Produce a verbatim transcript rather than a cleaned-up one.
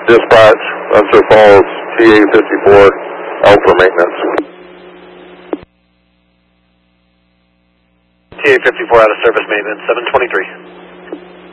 Dispatch, Hunter Falls, T A fifty-four, Alpha Maintenance. T A fifty-four out of service maintenance, seven twenty-three.